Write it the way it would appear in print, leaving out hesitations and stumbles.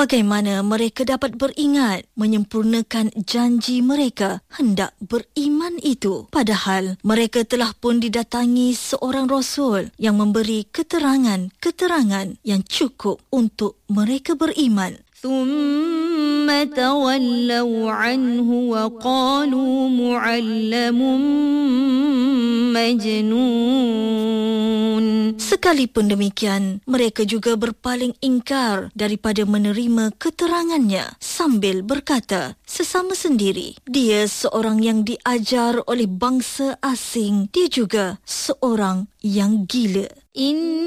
Bagaimana mereka dapat beringat menyempurnakan janji mereka hendak beriman itu? Padahal mereka telah pun didatangi seorang Rasul yang memberi keterangan yang cukup untuk mereka beriman. ثم تولوا عنه وقالوا معلم مجنون. Sekalipun demikian, mereka juga berpaling ingkar daripada menerima keterangannya sambil berkata sesama sendiri, dia seorang yang diajar oleh bangsa asing, dia juga seorang yang gila.